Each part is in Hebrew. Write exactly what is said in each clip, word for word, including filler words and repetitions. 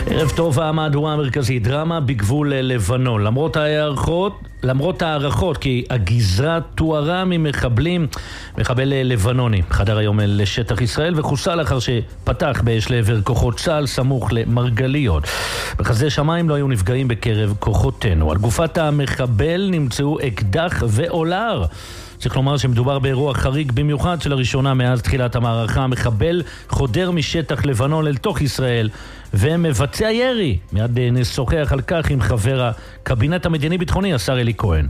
ערב טוב. המהדורה המרכזית, דרמה בגבול לבנון. למרות ההערכות, למרות הערכות כי הגזרה תוארה ממחבלים, מחבל לבנוני חדר היום לשטח ישראל וחוסל לאחר שפתח באש לעבר כוחות צה"ל סמוך למרגליות. בחסדי שמיים לא היו נפגעים בקרב כוחותינו. על גופת המחבל נמצאו אקדח ואולר. צריך לומר שמדובר באירוע חריג במיוחד שלראשונה מאז תחילת המערכה. המחבל חודר משטח לבנון אל תוך ישראל ומבצע ירי. מיד נשוחח על כך עם חבר הקבינט המדיני-ביטחוני, השר אלי כהן.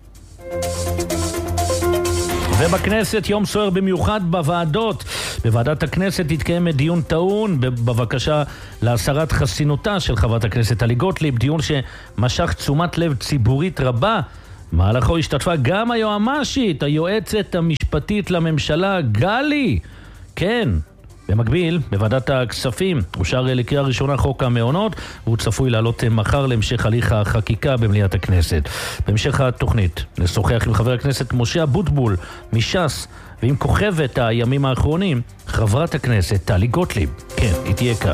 ובכנסת יום סוער במיוחד בוועדות. בוועדת הכנסת התקיים דיון טעון בבקשה להסרת חסינותה של חברת הכנסת טלי גוטליב, דיון שמשך תשומת לב ציבורית רבה. מהלכו השתתפה גם היועמ"שית, היועצת המשפטית לממשלה, גלי. כן, במקביל, בוועדת הכספים אושר לקריאה ראשונה חוק המעונות, והוא צפוי לעלות מחר להמשך הליך החקיקה במליאת הכנסת. בהמשך התוכנית נשוחח עם חבר הכנסת משה אבוטבול מש"ס, ועם כוכבת הימים האחרונים, חברת הכנסת טלי גוטליב. כן, היא תהיה כאן.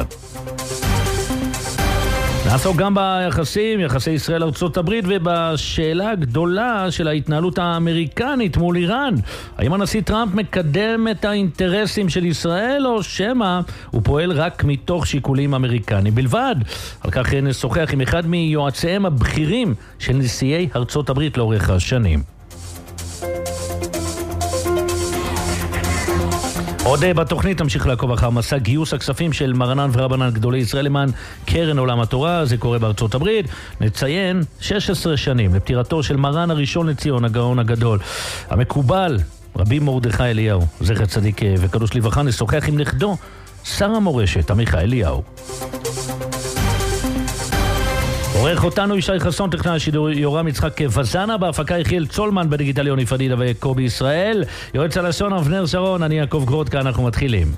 נעסוק גם ביחסים, יחסי ישראל ארצות הברית, ובשאלה הגדולה של ההתנהלות האמריקנית מול איראן. האם הנשיא טראמפ מקדם את האינטרסים של ישראל, או שמא הוא פועל רק מתוך שיקולים אמריקניים בלבד? על כך נשוחח עם אחד מיועציהם הבכירים של נשיאי ארצות הברית לאורך השנים. עוד בתוכנית תמשיך לעקוב אחר מסע גיוס הכספים של מרנן ורבנן גדולי ישראל למען קרן עולם התורה. זה קורה בארצות הברית. נציין שש עשרה שנים לפטירתו של מרן הראשון לציון, הגאון הגדול המקובל רבי מרדכי אליהו, זכר צדיק וקדוש לברכה. נשוחח עם נכדו שר המורשת עמיחי אליהו. עורך אותנו ישי חסון, טכנאי השידור יורם יצחק וזנה, בהפקה יחיאל צולמן, בדיגיטל יוני פדידה וקובי ישראל, יועץ הלשון אבנר שרון, אני יעקב גרודקה. אנחנו מתחילים.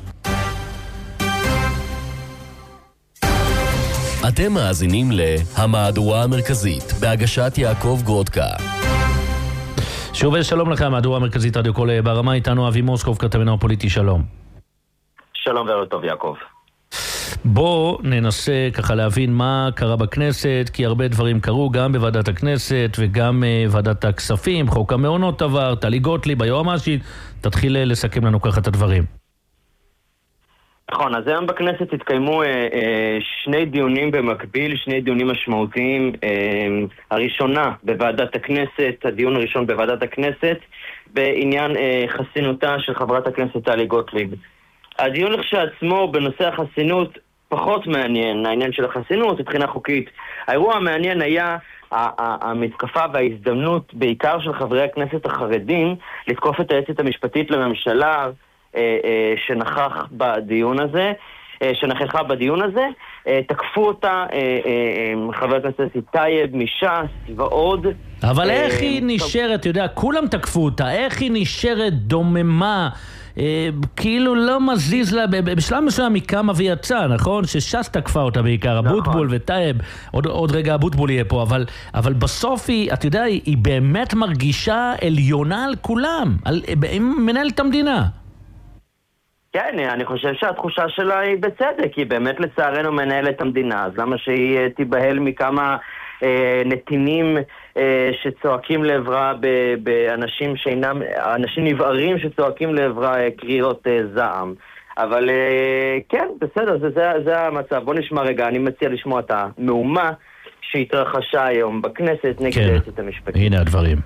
אתם מאזינים להמהדורה המרכזית בהגשת יעקב גרודקה. שוב שלום לכם, המהדורה המרכזית רדיו קול ברמה, איתנו אבי מוסקוב, כתבנו הפוליטי. שלום. שלום וערב טוב יעקב. בוא ננסה ככה להבין מה קרה בכנסת, כי הרבה דברים קרו גם בוועדת הכנסת וגם uh, ועדת הכספים. חוק המעונות עבר, טלי גוטליב, היועמ"שית. תתחיל לסכם לנו ככה את הדברים. נכון, אז היום בכנסת התקיימו אה, אה, שני דיונים במקביל, שני דיונים משמעותיים. אה, הראשונה בוועדת הכנסת, הדיון הראשון בוועדת הכנסת, בעניין אה, חסינותה של חברת הכנסת טלי גוטליב. הדיון לכשעצמו בנושא החסינות פחות מעניין, העניין של החסינות מבחינה חוקית. האירוע המעניין היה המתקפה וההזדמנות בעיקר של חברי הכנסת החרדים לתקוף את היועצת המשפטית לממשלה שנכח בדיון הזה, שנכחה בדיון הזה. תקפו אותה חבר הכנסת טייב מש"ס ועוד. אבל איך היא נשארת, אתה יודע, כולם תקפו אותה, איך היא נשארת דוממה, כאילו לא מזיז לה, בשלב מסוים היא קמה ויצאה, נכון? שש"ס תקפה אותה בעיקר, אבוטבול וטייב, עוד, עוד רגע אבוטבול יהיה פה, אבל, אבל בסוף היא, אתה יודע, היא, היא באמת מרגישה עליונה על כולם, על, היא מנהלת המדינה. כן, אני חושב שהתחושה שלה היא בצדק, היא באמת לצערנו מנהלת המדינה, אז למה שהיא תיבהל מכמה אה, נתינים אה, שצועקים לעברה ב- באנשים שאינם, אנשים נבערים שצועקים לעברה אה, קריאות אה, זעם. אבל אה, כן, בסדר, זה, זה, זה המצב. בוא נשמע רגע, אני מציע לשמוע את המהומה שהתרחשה היום בכנסת נגד כן. היועצת המשפטית. הנה הדברים.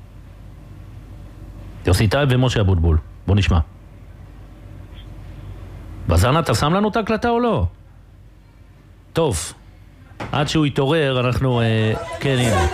יוסי טייב ומשה אבוטבול, בוא נשמע. בזנה, אתה שם לנו את ההקלטה או לא? טוב, עד שהוא יתעורר אנחנו, אה, כן, הנה.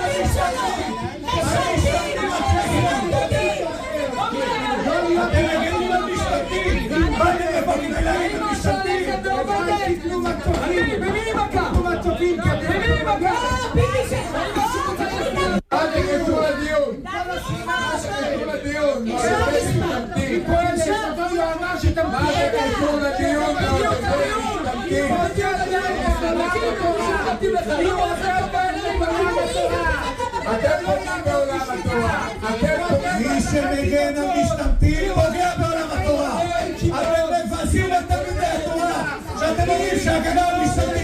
מי שמגן על משתמטים פוגע בעולם התורה. אתם מבזים את תלמידי התורה, שאתם אומרים שהגנה על משתמטים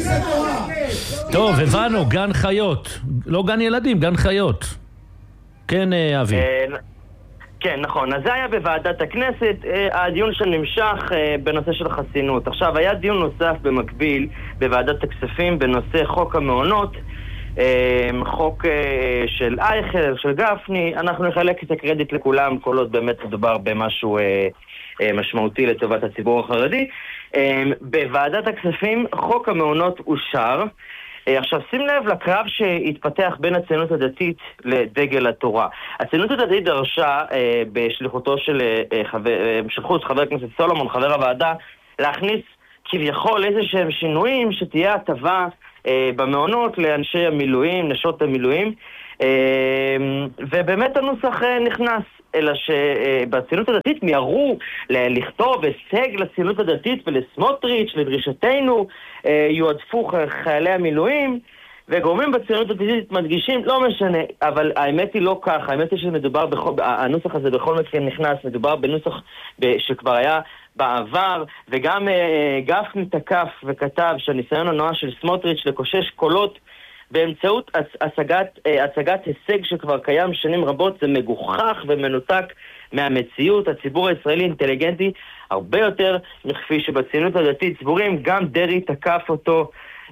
זה תורה. טוב, הבנו, גן חיות. לא גן ילדים, גן חיות. כן, אבי. כן, נכון. אז זה היה בוועדת הכנסת, הדיון שנמשך בנושא של חסינות. עכשיו, היה דיון נוסף במקביל בוועדת הכספים בנושא חוק המעונות, חוק של אייכלר, של גפני. אנחנו נחלק את הקרדיט לכולם, כל עוד באמת מדובר במשהו משמעותי לטובת הציבור החרדי. בוועדת הכספים חוק המעונות אושר. עכשיו, שים לב לקרב שהתפתח בין הציונות הדתית לדגל התורה. הציונות הדתית דרשה אה, בשליחותו של אה, חבר, אה, שלחוץ חבר הכנסת סולומון, חבר הוועדה, להכניס כביכול איזה שהם שינויים שתהיה הטבה אה, במעונות לאנשי המילואים, נשות המילואים, אה, ובאמת הנוסח אה, נכנס. אלא שבציונות הדתית מיהרו לכתוב הישג לציונות הדתית ולסמוטריץ' לדרישתנו יועדפו חיילי המילואים, וגורמים בציונות הדתית מדגישים, לא משנה, אבל האמת היא לא ככה, האמת היא שמדובר, בכל, הנוסח הזה בכל מקרה נכנס, מדובר בנוסח שכבר היה בעבר, וגם גפני תקף וכתב שהניסיון הנואש של סמוטריץ' לקושש קולות באמצעות הצגת, הצגת הישג שכבר קיים שנים רבות, זה מגוחך ומנותק מהמציאות. הציבור הישראלי אינטליגנטי הרבה יותר מכפי שבציונות הדתית סבורים. גם דרי תקף אותו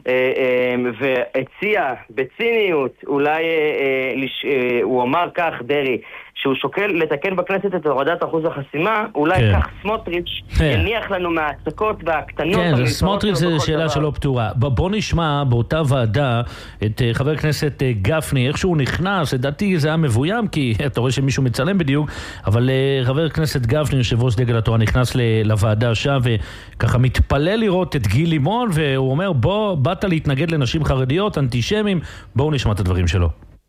והציע בציניות, אולי הוא אמר כך, דרי, שהוא שוקל לתקן בכנסת את הורדת אחוז החסימה, אולי כן. כך סמוטריץ' יניח לנו מהעסקות והקטנות. כן, סמוטריץ' זה שאלה שלא פתורה. בוא נשמע באותה ועדה את חבר הכנסת גפני, איך שהוא נכנס, לדעתי זה היה מבוים, כי אתה רואה שמישהו מצלם בדיוק, אבל חבר הכנסת גפני, יושב ראש דגל התורה, נכנס לוועדה שם, וככה מתפלל לראות את גיל לימון, והוא אומר, בוא, באת להתנגד לנשים חרדיות, אנטישמים, בואו נשמע את הדברים שלו.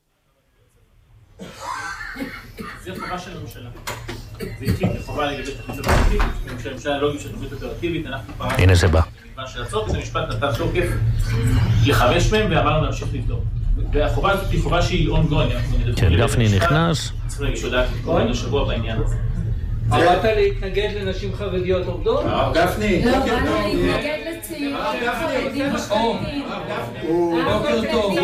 זה חובה של הממשלה. זה התחיל כחובה לגבי תכנית אופרטיבית, כשהממשלה לא גישה תכנית אופרטיבית, אנחנו פרקנו... הנה זה בא. במגוון של הצעות, וזה משפט נתן תוקף לחמש מהם, ואמרנו להמשיך לבדוק. והחובה הזאת היא חובה שהיא ongoing. כן, גפני נכנס. צריכים להגיש הודעה כתקוראים לשבוע בעניין הזה. באת להתנגד לנשים חרדיות עובדות? גפני. לא, באנו להתנגד לצעירים חרדים משפטים. בוקר טוב.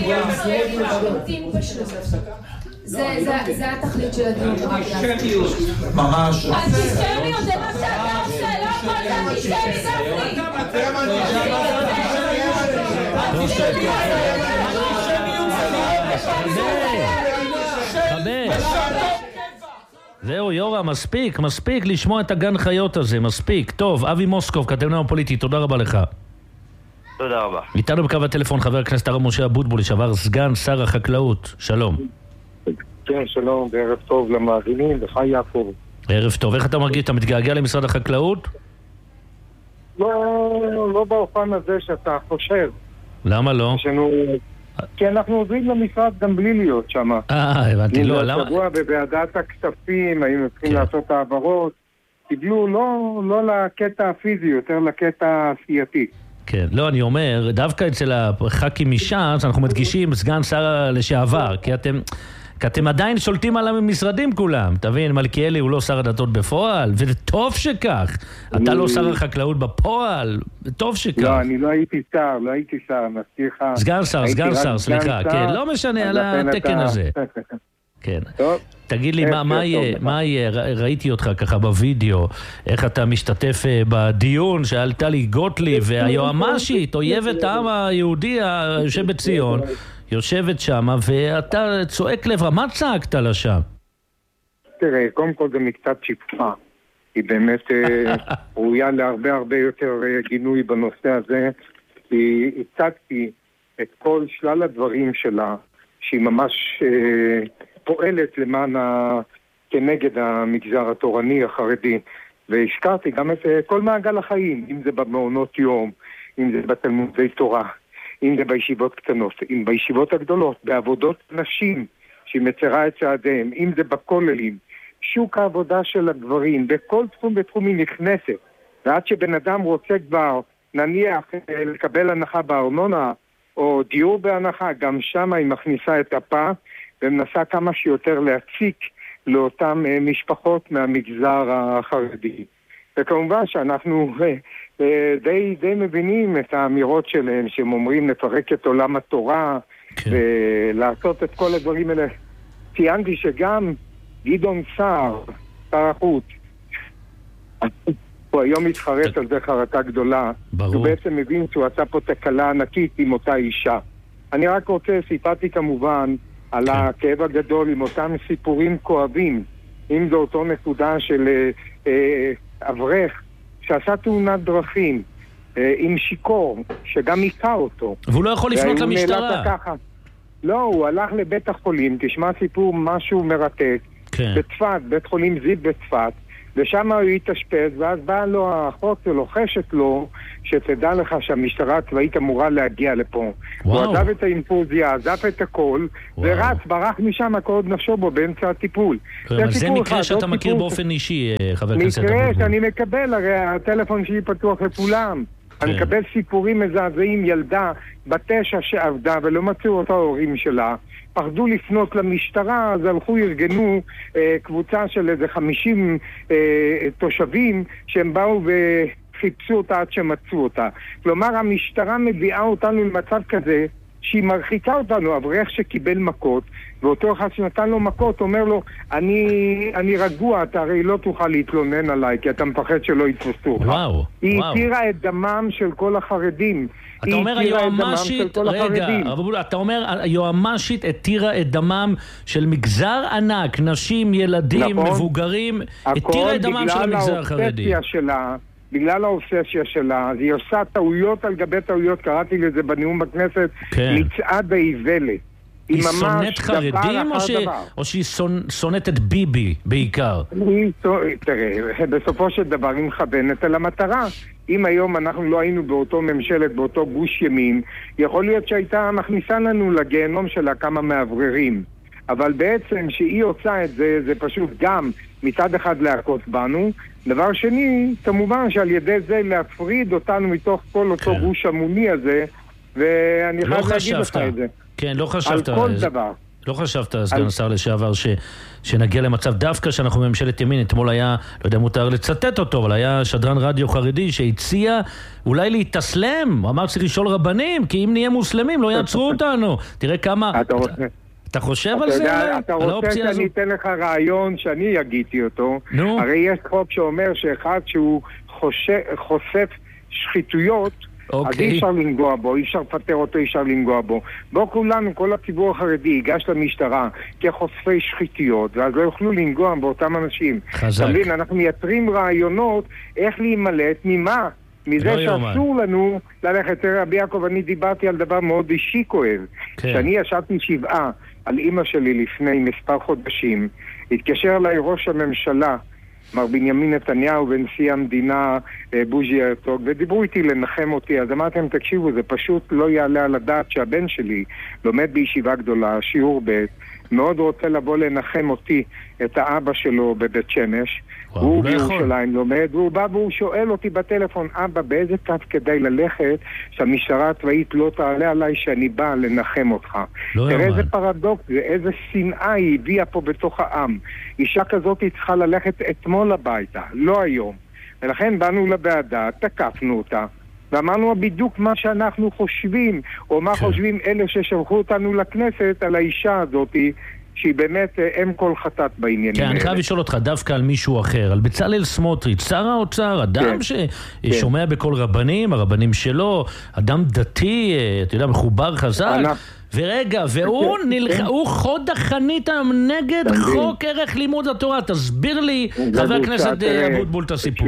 זה התכלית של הדיון. אנטישמיות. ממש. אנטישמיות זה מה שאתה עושה, לא הכל זה אנטישמי, גפני. זהו יורה, מספיק, מספיק לשמוע את הגן חיות הזה, מספיק. טוב, אבי מוסקוב, כתבנו פוליטי, תודה רבה לך. תודה רבה. איתנו בקו הטלפון חבר הכנסת הרב משה אבוטבול, לשעבר סגן שר החקלאות. שלום. כן, שלום, וערב טוב למאזינים, לך יעקב. ערב טוב, איך אתה מרגיש? אתה מתגעגע למשרד החקלאות? לא, לא באופן הזה שאתה חושב. למה לא? שנו... כי אנחנו עוברים למשרד גם בלי להיות שם. אה, הבנתי, לא, למה? שבוע בוועדת הכספים, היינו צריכים לעשות העברות, קיבלו לא, לא לקטע הפיזי, יותר לקטע העשייתי. כן, לא, אני אומר, דווקא אצל הח"כים מש"ס, אנחנו מדגישים סגן שר לשעבר, כי אתם... כי אתם עדיין שולטים על המשרדים כולם, תבין, מלכיאלי הוא לא שר הדתות בפועל, וזה טוב שכך. אתה לא שר החקלאות בפועל, טוב שכך. לא, אני לא הייתי שר, לא הייתי שר, מזכירך. סגן שר, סגן שר, סליחה, כן, לא משנה על התקן הזה. כן. תגיד לי, מה יהיה, ראיתי אותך ככה בווידאו, איך אתה משתתף בדיון שעלתה לי גוטליב, והיועמ"שית, אויבת העם היהודי היושב בציון, יושבת שם, ואתה צועק לעברה, מה צעקת לה שם? תראה, קודם כל זה מקצת שפחה. היא באמת ראויה להרבה הרבה יותר גינוי בנושא הזה, כי הצגתי את כל שלל הדברים שלה, שהיא ממש אה, פועלת למען ה... כנגד המגזר התורני החרדי, והזכרתי גם את אה, כל מעגל החיים, אם זה במעונות יום, אם זה בתלמודי תורה, אם זה בישיבות קטנות, אם בישיבות הגדולות, בעבודות נשים שהיא מצרה את צעדיהם, אם זה בכוללים, שוק העבודה של הגברים, בכל תחום בתחום היא נכנסת, ועד שבן אדם רוצה כבר, נניח, לקבל הנחה בארנונה, או דיור בהנחה, גם שם היא מכניסה את הפה, ומנסה כמה שיותר להציק לאותן משפחות מהמגזר החרדי. וכמובן שאנחנו די, די מבינים את האמירות שלהם, שהם אומרים לפרק את עולם התורה, כן. ולעשות את כל הדברים האלה. ציינתי שגם גדעון סער, שר החוץ, הוא היום מתחרט על זה חרטה גדולה. ברור. הוא בעצם מבין שהוא עשה פה תקלה ענקית עם אותה אישה. אני רק רוצה, סיפרתי כמובן על כן. הכאב הגדול עם אותם סיפורים כואבים, אם זו אותו נקודה של אה, אה, אברך שעשה תאונת דרכים אה, עם שיקור, שגם היכה אותו. והוא לא יכול לפנות למשטרה. לא, הוא הלך לבית החולים, תשמע סיפור משהו מרתק, כן. בצפת, בית חולים זיו בצפת, ושם הוא התאשפז, ואז באה לו האחות ולוחשת לו, שתדע לך שהמשטרה הצבאית אמורה להגיע לפה. וואו. הוא עזב את האינפוזיה, עזב את הכל, וואו. ורץ, ברח משם הכל עוד נפשו בו באמצע הטיפול. אבל זה מקרה אחד, שאתה מכיר טיפול באופן אישי, חבר הכנסת. מקרה שאני מקבל, הרי הטלפון שלי פתוח לכולם. כן. אני מקבל סיפורים מזעזעים, ילדה בתשע שעבדה ולא מצאו אותה ההורים שלה. פחדו לפנות למשטרה, אז הלכו, ארגנו אה, קבוצה של איזה חמישים אה, תושבים שהם באו וחיפשו אותה עד שמצאו אותה. כלומר, המשטרה מביאה אותנו למצב כזה שהיא מרחיקה אותנו. אברך שקיבל מכות, ואותו אחד שנתן לו מכות אומר לו, אני, אני רגוע, אתה הרי לא תוכל להתלונן עליי כי אתה מפחד שלא יתפסו אותך. וואו, היא וואו. התירה את דמם של כל החרדים. אתה אומר היועמ"שית, רגע, אתה אומר היועמ"שית התירה את דמם של מגזר ענק, נשים, ילדים, נכון. מבוגרים, התירה את דמם של המגזר החרדי. שלה, בגלל האובססיה שלה, אז היא עושה טעויות על גבי טעויות, קראתי לזה בנאום בכנסת, כן. מצעד האיוולת. היא שונאת חרדים או, ש... או שהיא שונאת את ביבי בעיקר? תראה, בסופו של דבר היא מכוונת על המטרה. אם היום אנחנו לא היינו באותו ממשלת, באותו גוש ימין, יכול להיות שהייתה מכניסה לנו לגיהנום שלה כמה מאווררים. אבל בעצם שהיא עושה את זה, זה פשוט גם מצד אחד להכות בנו. דבר שני, כמובן שעל ידי זה להפריד אותנו מתוך כל אותו כן. גוש המוני הזה, ואני לא חייב להגיד לך את זה. כן, לא חשבת, על כל דבר. לא חשבת, סגן השר לשעבר, ש, שנגיע למצב דווקא שאנחנו בממשלת ימין. אתמול היה, לא יודע מותר לצטט אותו, אבל היה שדרן רדיו חרדי שהציע אולי להתאסלם. הוא אמר צריך לשאול רבנים, כי אם נהיה מוסלמים לא יעצרו אותנו. תראה כמה... אתה רוצה... אתה חושב על זה? אתה רוצה שאני אתן לך רעיון שאני אגיתי אותו. נו. הרי יש חוק שאומר שאחד שהוא חושף שחיתויות, אז אי אפשר לנגוע בו, אי אפשר לפטר אותו, אי אפשר לנגוע בו. בוא כולנו, כל הציבור החרדי, ייגש למשטרה כחושפי שחיתויות, ואז לא יוכלו לנגוע באותם אנשים. חזק. תבין, אנחנו מייצרים רעיונות איך להימלט, ממה? מזה שאסור לנו ללכת. תראה, רבי יעקב, אני דיברתי על דבר מאוד אישי כואב. כשאני ישבתי שבעה על אמא שלי לפני מספר חודשים, התקשר אליי ראש הממשלה, מר בנימין נתניהו ונשיא המדינה בוז'י הרצוג, ודיברו איתי לנחם אותי. אז אמרתם, תקשיבו, זה פשוט לא יעלה על הדעת שהבן שלי לומד בישיבה גדולה, שיעור ב', מאוד רוצה לבוא לנחם אותי, את האבא שלו בבית שמש. וואו, הוא בירושלים לומד, והוא בא והוא שואל אותי בטלפון, אבא, באיזה קו כדאי ללכת שהמשטרה הצבאית לא תעלה עליי שאני בא לנחם אותך? לא תראה איזה פרדוקס, איזה שנאה היא הביאה פה בתוך העם. אישה כזאת היא צריכה ללכת אתמול הביתה, לא היום. ולכן באנו לוועדה, תקפנו אותה, ואמרנו בדיוק מה שאנחנו חושבים, או מה כן. חושבים אלה ששלחו אותנו לכנסת על האישה הזאת, שהיא באמת אם כל חטאת בעניינים. כן, אני חייב לשאול אותך דווקא על מישהו אחר, על בצלאל סמוטריץ', שר האוצר, אדם כן. ששומע כן. בכל רבנים, הרבנים שלו, אדם דתי, אתה יודע, מחובר חזק, אנחנו... ורגע, והוא כן, נלח... כן. הוא חוד החנית נגד תמיד. חוק ערך לימוד התורה. תסביר לי, חבר הכנסת אבוטבול, את הסיפור.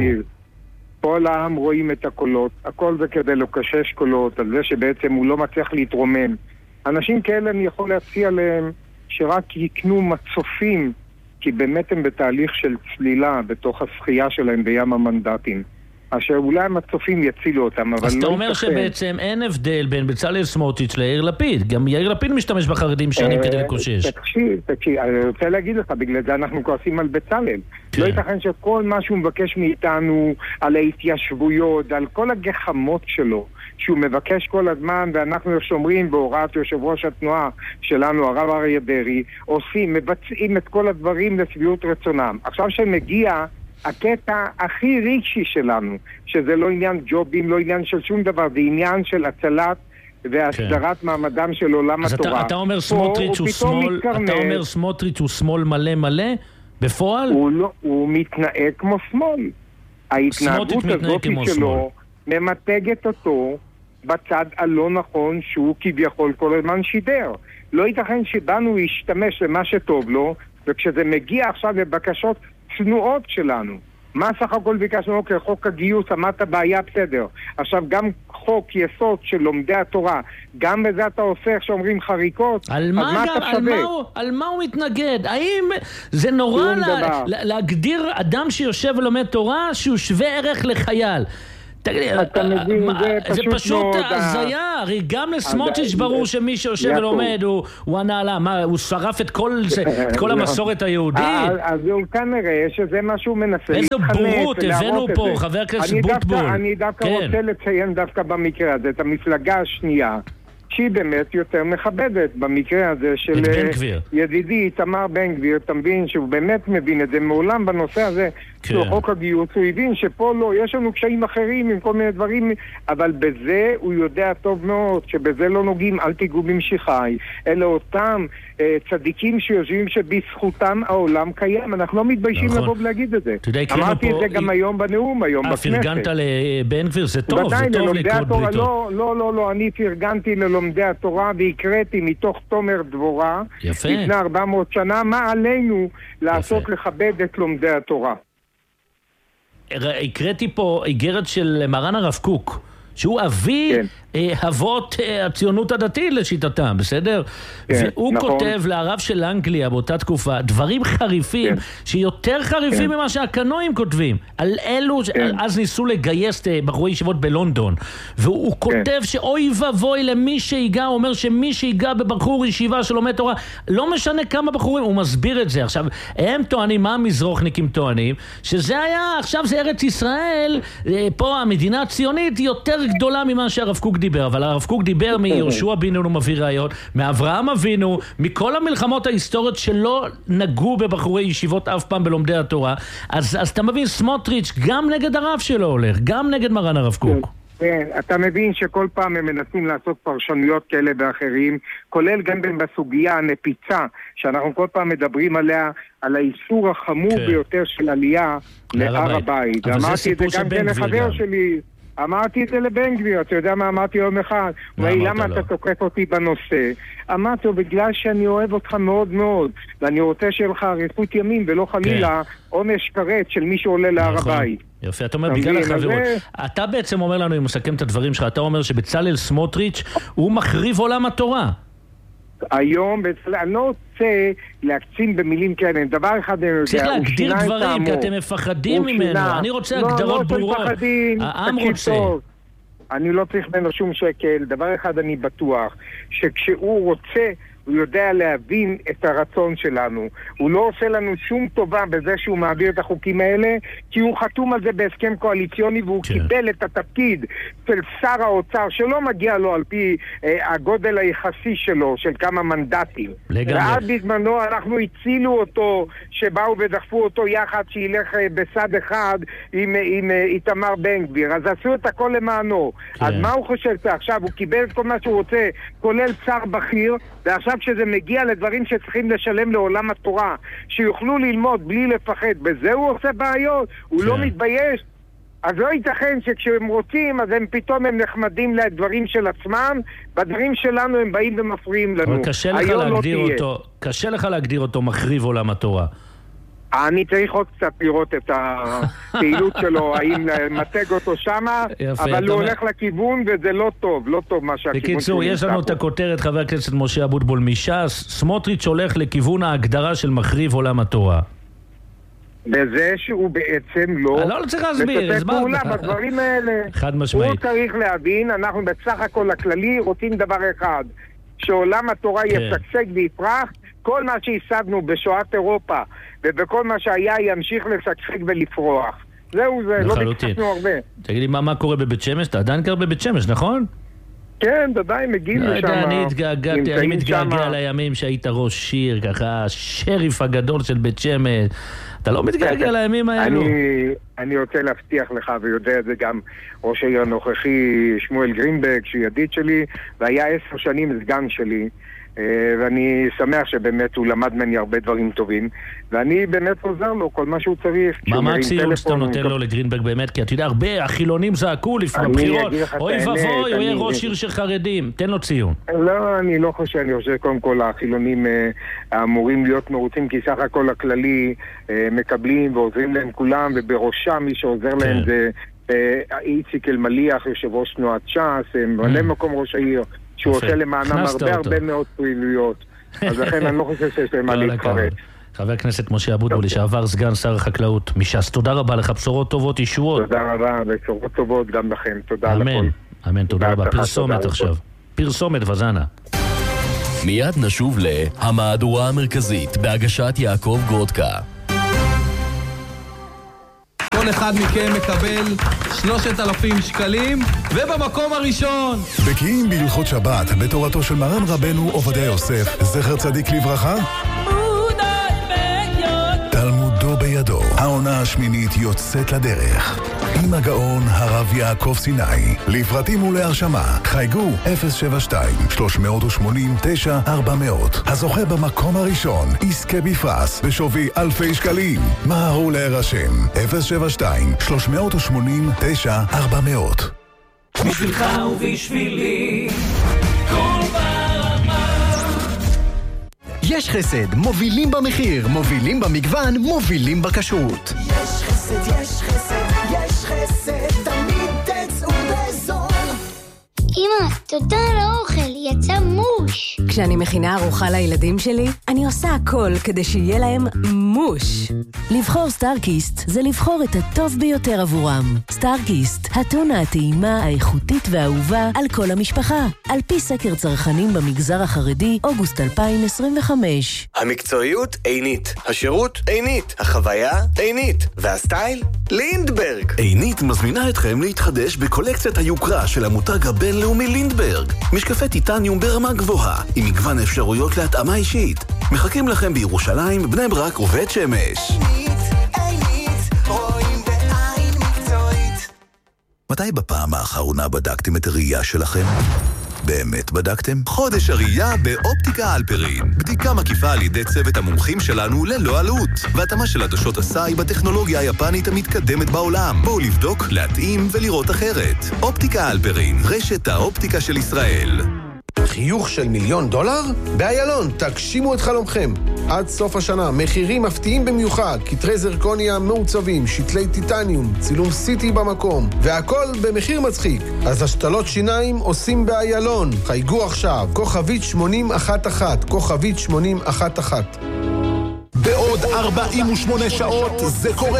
כל העם רואים את הקולות, הכל זה כדי לקשש קולות, על זה שבעצם הוא לא מצליח להתרומם. אנשים כאלה אני יכול להציע להם שרק יקנו מצופים, כי באמת הם בתהליך של צלילה בתוך השחייה שלהם בים המנדטים. אשר אולי המצופים יצילו אותם, אבל לא... אז אתה אומר שבעצם אין הבדל בין בצלאל סמוטריץ' ליאיר לפיד. גם יאיר לפיד משתמש בחרדים שנים כדי לקושש. תקשיב, תקשיב, אני רוצה להגיד לך, בגלל זה אנחנו כועסים על בצלאל. לא ייתכן שכל מה שהוא מבקש מאיתנו, על ההתיישבויות, על כל הגחמות שלו, שהוא מבקש כל הזמן, ואנחנו שומרים בהוראת יושב ראש התנועה שלנו, הרב אריה דרעי, עושים, מבצעים את כל הדברים לשביעות רצונם. עכשיו שמגיע הקטע הכי רגשי שלנו, שזה לא עניין ג'ובים, לא עניין של שום דבר, זה עניין של הצלת והסדרת כן. מעמדם של עולם אז התורה. אז אתה, אתה אומר סמוטריץ' הוא שמאל, אתה אומר סמוטריץ' הוא שמאל מלא מלא? בפועל? הוא, לא, הוא מתנהג כמו שמאל. ההתנהגות הזאת שלו ממתגת אותו בצד הלא נכון שהוא כביכול כל הזמן שידר. לא ייתכן שבאנו להשתמש למה שטוב לו, וכשזה מגיע עכשיו לבקשות צנועות שלנו. מה סך הכל ביקשנו? אוקיי, חוק הגיוס, עמת הבעיה בסדר. עכשיו גם חוק יסוד של לומדי התורה, גם בזה אתה עושה איך שאומרים חריקות, על מה, מה גם, על מה, הוא, על מה הוא מתנגד? האם זה נורא לה, לה, להגדיר אדם שיושב ולומד תורה שהוא שווה ערך לחייל? זה פשוט הזיה, הרי גם לסמוטריץ' ברור שמי שיושב ולומד הוא הנעלה, הוא שרף את כל המסורת היהודית. אז הוא כנראה שזה מה שהוא מנסה. איזו בורות הבאנו פה, חבר הכנסת בוטבול. אני דווקא רוצה לציין דווקא במקרה הזה את המפלגה השנייה, שהיא באמת יותר מכבדת במקרה הזה של ידידי תמר בן גביר. אתה מבין שהוא באמת מבין את זה מעולם בנושא הזה של חוק הגיוס. הוא הבין שפה לא, יש לנו קשיים אחרים עם כל מיני דברים, אבל בזה הוא יודע טוב מאוד שבזה לא נוגעים, אל תיגעו במשיחי, אלא אותם אה, צדיקים שיושבים שבזכותם העולם קיים. אנחנו לא מתביישים נכון. לבוא ולהגיד את זה. אמרתי את זה גם היא... היום בנאום, היום בכנסת. פרגנת לבן גביר, זה טוב, זה טוב לקרות בריתות. לא, לא, לא, לא, אני פרגנתי ללומדי התורה והקראתי מתוך תומר דבורה לפני ארבע מאות שנה מה עלינו לעשות יפה. לכבד את לומדי התורה. הקראתי פה איגרת של מרן הרב קוק, שהוא אבי כן. אבות הציונות הדתית לשיטתם, בסדר? כן, והוא נכון. כותב לרב של אנגליה באותה תקופה דברים חריפים, כן. שיותר חריפים כן. ממה שהקנועים כותבים. על אלו, כן. אז ניסו לגייס בחורי ישיבות בלונדון. והוא כן. כותב שאוי ובוי למי שיגע, הוא אומר שמי שיגע בבחור ישיבה שלומד תורה, לא משנה כמה בחורים, הוא מסביר את זה. עכשיו, הם טוענים, מה המזרוחניקים טוענים? שזה היה, עכשיו זה ארץ ישראל, פה המדינה הציונית היא יותר גדולה ממה שהרב קוק דיבר, אבל הרב קוק דיבר מיהושע בן נון ומביא ראיות, מאברהם אבינו, מכל המלחמות ההיסטוריות שלא נגעו בבחורי ישיבות אף פעם בלומדי התורה. אז, אז אתה מבין, סמוטריץ' גם נגד הרב שלו הולך, גם נגד מרן הרב קוק. כן, אתה מבין שכל פעם הם מנסים לעשות פרשנויות כאלה ואחרים, כולל גם בסוגיה הנפיצה, שאנחנו כל פעם מדברים עליה, על האיסור החמור כן. ביותר של עלייה להר הבית. אמרתי את זה גם כן לחבר שלי, אמרתי את זה לבן גביר, אתה יודע מה אמרתי יום אחד? למה אתה תוקף אותי בנושא? אמרתי, בגלל שאני אוהב אותך מאוד מאוד, ואני רוצה שיהיה לך עריפות ימים, ולא חלילה עונש כרת של מי שעולה להר הבית. יפה, אתה אומר בגלל החברות. אתה בעצם אומר לנו, אם מסכם את הדברים שלך, אתה אומר שבצלאל סמוטריץ' הוא מחריב עולם התורה. היום, אני לא רוצה להקצין במילים כאלה, דבר אחד אני יודע, צריך להגדיר דברים, כי אתם מפחדים ממנו, אני רוצה הגדרות ברורות, העם רוצה. אני לא צריך ממנו שום שקל, דבר אחד אני בטוח, שכשהוא רוצה, הוא יודע להבין את הרצון שלנו. הוא לא עושה לנו שום טובה בזה שהוא מעביר את החוקים האלה, כי הוא חתום על זה בהסכם קואליציוני, והוא כן. קיבל את התפקיד של שר האוצר, שלא מגיע לו על פי אה, הגודל היחסי שלו, של כמה מנדטים. לגמרי. ועד בזמנו אנחנו הצילו אותו, שבאו ודחפו אותו יחד, שילך אה, בסד אחד עם, עם אה, איתמר בן גביר. אז עשו את הכל למענו. כן. אז מה הוא חושב שעכשיו? הוא קיבל את כל מה שהוא רוצה, כולל שר בכיר, ועכשיו כשזה מגיע לדברים שצריכים לשלם לעולם התורה, שיוכלו ללמוד בלי לפחד, בזה הוא עושה בעיות, הוא לא מתבייש. אז לא ייתכן שכשהם רוצים, אז הם פתאום הם נחמדים לדברים של עצמם, בדברים שלנו הם באים ומפריעים לנו. אבל קשה לך להגדיר אותו, קשה לך להגדיר אותו מחריב עולם התורה. אני צריך עוד קצת לראות את הפעילות שלו, האם למתג אותו שמה, אבל הוא הולך לכיוון וזה לא טוב, לא טוב מה שהכיוון. בקיצור, יש לנו את הכותרת, חבר הכנסת משה אבוטבול מש"ס, סמוטריץ' הולך לכיוון ההגדרה של מחריב עולם התורה. בזה שהוא בעצם לא... אני לא צריך להסביר, משתף פעולה בדברים האלה. חד משמעית. הוא צריך להבין, אנחנו בסך הכל הכללי רוצים דבר אחד, שעולם התורה ישגשג ויפרח, כל מה שהשגנו בשואת אירופה ובכל מה שהיה ימשיך לשגשג ולפרוח. זהו זה, לא ביקשנו הרבה. תגיד לי, מה, מה קורה בבית שמש? אתה עדיין קר בבית שמש, נכון? כן, ודאי, מגיעים לא לשם. יודע, אני התגעגעתי, אני מתגעגע שמה... לימים שהיית ראש עיר, ככה, השריף הגדול של בית שמש. אתה לא מתגעגע לימים האלו? אני, אני רוצה להבטיח לך, ויודע את זה גם ראש העיר הנוכחי, שמואל גרינברג, שהוא ידיד שלי, והיה עשר שנים סגן שלי. ואני שמח שבאמת הוא למד ממני הרבה דברים טובים, ואני באמת עוזר לו כל מה שהוא צריך. מה הציון שאתה נותן לו לגרינברג באמת? כי אתה יודע, הרבה החילונים זעקו לפני הבחירות, אוי ובוי, הוא יהיה ראש עיר של חרדים. תן לו ציון. לא, אני לא חושב, אני חושב קודם כל החילונים אמורים להיות מרוצים, כי סך הכל הכללי מקבלים ועוזרים להם כולם, ובראשם מי שעוזר להם זה איציק אלמליח, יושב ראש תנועת ש"ס, ממלא מקום ראש העיר, שהוא עושה למענם הרבה הרבה מאוד פעילויות. אז לכן אני לא חושב שיש להם מה להתחרט. חבר הכנסת משה אבוטבול, לשעבר סגן שר החקלאות מש"ס, תודה רבה לך, בשורות טובות, ישועות. תודה רבה, בשורות טובות גם לכם, תודה על הכל. אמן, אמן, תודה רבה. פרסומת עכשיו. פרסומת וזנה. מיד נשוב להמהדורה המרכזית בהגשת יעקב גורדקה. כל אחד מכם מקבל שלושת אלפים שקלים, ובמקום הראשון בקיאים בהלכות שבת בתורתו של מרן רבנו עובדיה יוסף, זכר צדיק לברכה, תלמודו בידו. העונה השמינית יוצאת לדרך עם הגאון הרב יעקב סיני. לפרטים ולהרשמה חייגו אפס שבע שתיים שלוש שמונים תשע ארבע מאות. הזוכה במקום הראשון יזכה בפרס בשווי אלפי שקלים. מהרו להירשם אפס שבע שתיים שלוש שמונים תשע ארבע מאות. בשבילך ובשבילי כל ברמה. יש חסד, מובילים במחיר, מובילים במגוון, מובילים בכשרות. יש חסד, יש חסד, יש חסד, תמיד תצאו בזול. אמא, תודה על האוכל, יצא מוש. כשאני מכינה ארוחה לילדים שלי, אני עושה הכל כדי שיהיה להם מוש. לבחור סטארקיסט זה לבחור את הטוב ביותר עבורם. סטארקיסט, הטונה הטעימה, האיכותית והאהובה על כל המשפחה. על פי סקר צרכנים במגזר החרדי, אוגוסט אלפיים עשרים וחמש. המקצועיות עינית, השירות עינית, החוויה עינית, והסטייל לינדברג. עינית מזמינה אתכם להתחדש בקולקציית היוקרה של המותג הבינלאומי לינדברג. משקפי טיטניום ברמה גבוהה, עם מגוון אפשרויות להתאמה אישית. מחכים לכם בירושלים, בני ברק ובית שמש. עינית, עינית, רואים בעין מקצועית. מתי בפעם האחרונה בדקתם את הראייה שלכם? באמת בדקתם? חודש הראייה באופטיקה אלפרין. בדיקה מקיפה על ידי צוות המומחים שלנו ללא עלות. והתאמה של עדשות הסאי בטכנולוגיה היפנית המתקדמת בעולם. בואו לבדוק, להתאים ולראות אחרת. אופטיקה אלפרין, רשת האופטיקה של ישראל. חיוך של מיליון דולר? באיילון, תגשימו את חלומכם. עד סוף השנה, מחירים מפתיעים במיוחד, כתרי זרקוניה מעוצבים, שתלי טיטניום, צילום סיטי במקום, והכל במחיר מצחיק. אז השתלות שיניים עושים באיילון. חייגו עכשיו, כוכבית שמונים אחת אחת, כוכבית שמונים אחת אחת. בעוד ארבעים ושמונה שעות זה קורה.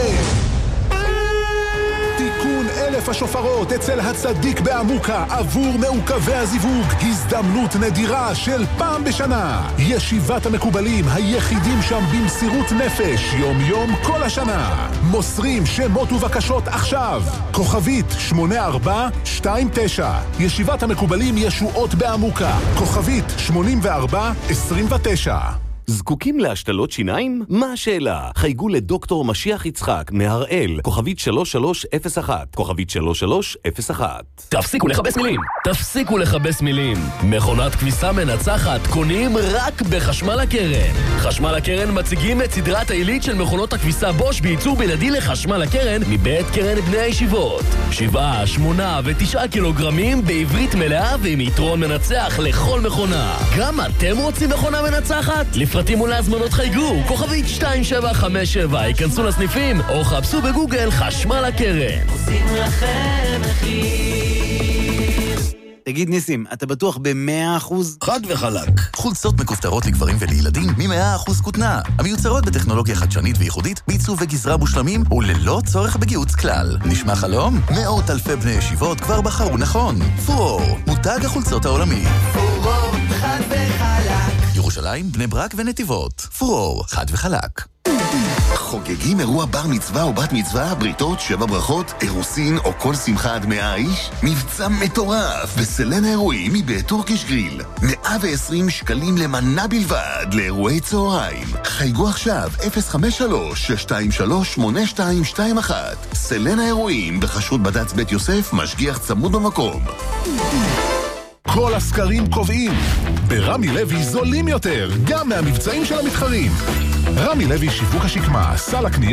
תיקון אלף השופרות אצל הצדיק בעמוקה עבור מעוכבי הזיווג. הזדמנות נדירה של פעם בשנה. ישיבת המקובלים היחידים שם במסירות נפש יום יום כל השנה. מוסרים שמות ובקשות עכשיו. כוכבית שמונה ארבע שתיים תשע. ישיבת המקובלים ישועות בעמוקה. כוכבית שמונים וארבע עשרים ותשע. זקוקים להשתלות שיניים? מה השאלה? חייגו לדוקטור משיח יצחק מהראל, כוכבית שלוש שלוש אפס אחת, כוכבית שלוש שלוש אפס אחת. תפסיקו לחבש מילים, תפסיקו לחבש מילים. מכונת כביסה מנצחת קונים רק בחשמל הקרן. חשמל הקרן מציגים את סדרת העילית של מכונות הכביסה בוש בייצור בלעדי לחשמל הקרן מבית קרן בני הישיבות. שבעה, שמונה ותשעה קילוגרמים בעברית מלאה ועם יתרון מנצח לכל מכונה. גם אתם רוצים מכונה מנצחת? לפרטים ולהזמנות חייגו, כוכבית שתיים שבע חמש שבע, היכנסו לסניפים או חפשו בגוגל חשמל הקרן. עושים לכם מחיר. תגיד ניסים, אתה בטוח ב-מאה אחוז? חד וחלק. חולצות מכופתרות לגברים ולילדים מ-מאה אחוז כותנה. המיוצרות בטכנולוגיה חדשנית וייחודית, בעיצוב וגזרה מושלמים וללא צורך בגיוץ כלל. נשמע חלום? מאות אלפי בני ישיבות כבר בחרו נכון. פרור, מותג החולצות העולמי. פרור, חד וחלק. ירושלים, בני ברק ונתיבות. פרור, חד וחלק. חוגגים אירוע בר מצווה או בת מצווה, בריתות, שבע ברכות, אירוסין או כל שמחה עד מאה איש? מבצע מטורף בסלן האירועים מבית טורקיש גריל. מאה ועשרים שקלים למנה בלבד לאירועי צהריים. חייגו עכשיו אפס חמש שלוש שש שתיים שלוש שמונה שתיים שתיים אחת. סלן האירועים בחשרות בד"ץ בית יוסף, משגיח צמוד במקום. כל הסקרים קובעים, ברמי לוי זולים יותר, גם מהמבצעים של המתחרים. רמי לוי שיווק השקמה, סל הקניות